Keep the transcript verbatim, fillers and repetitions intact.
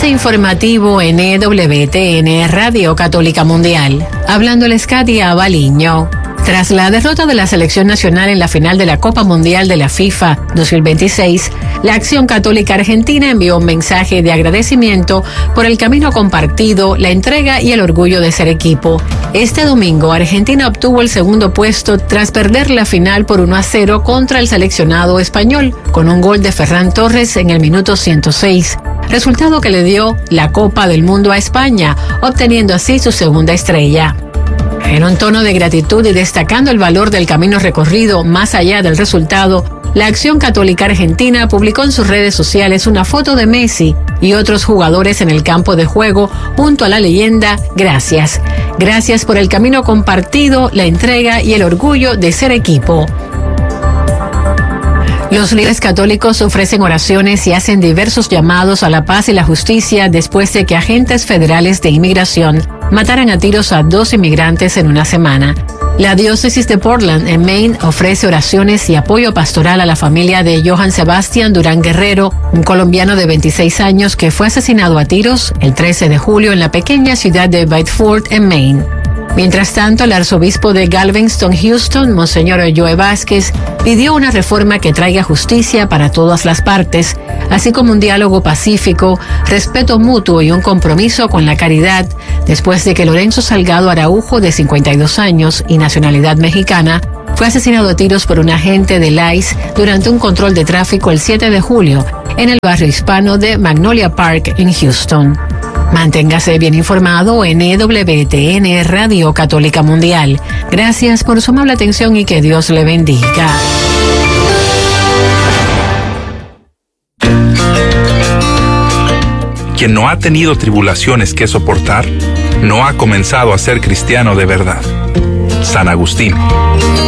informativo en E W T N Radio Católica Mundial. Hablándoles Katia Baliño. Tras la derrota de la selección nacional en la final de la Copa Mundial de la FIFA dos mil veintiséis, la Acción Católica Argentina envió un mensaje de agradecimiento por el camino compartido, la entrega y el orgullo de ser equipo. Este domingo, Argentina obtuvo el segundo puesto tras perder la final por uno a cero contra el seleccionado español, con un gol de Ferran Torres en el minuto ciento seis, resultado que le dio la Copa del Mundo a España, obteniendo así su segunda estrella. En un tono de gratitud y destacando el valor del camino recorrido más allá del resultado, la Acción Católica Argentina publicó en sus redes sociales una foto de Messi y otros jugadores en el campo de juego junto a la leyenda "Gracias. Gracias por el camino compartido, la entrega y el orgullo de ser equipo". Los líderes católicos ofrecen oraciones y hacen diversos llamados a la paz y la justicia después de que agentes federales de inmigración mataran a tiros a dos inmigrantes en una semana. La diócesis de Portland, en Maine, ofrece oraciones y apoyo pastoral a la familia de Johann Sebastián Durán Guerrero, un colombiano de veintiséis años que fue asesinado a tiros el trece de julio en la pequeña ciudad de Bedford, en Maine. Mientras tanto, el arzobispo de Galveston, Houston, Monseñor Joe Vázquez, pidió una reforma que traiga justicia para todas las partes, así como un diálogo pacífico, respeto mutuo y un compromiso con la caridad, después de que Lorenzo Salgado Araujo, de cincuenta y dos años y nacionalidad mexicana, fue asesinado a tiros por un agente del I C E durante un control de tráfico el siete de julio en el barrio hispano de Magnolia Park, en Houston. Manténgase bien informado en E W T N Radio Católica Mundial. Gracias por su amable atención y que Dios le bendiga. Quien no ha tenido tribulaciones que soportar, no ha comenzado a ser cristiano de verdad. San Agustín.